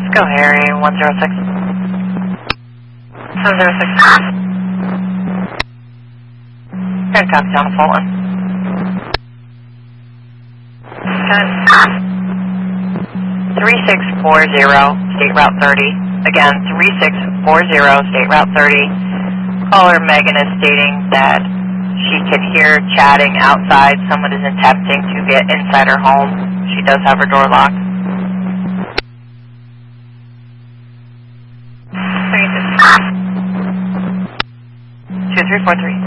Go Harry, 106. 706. Good copy, down to Fulton. 3640, State Route 30. Again, 3640, State Route 30. Caller Megan is stating that she can hear chatting outside. Someone is attempting to get inside her home. She does have her door locked. 2343.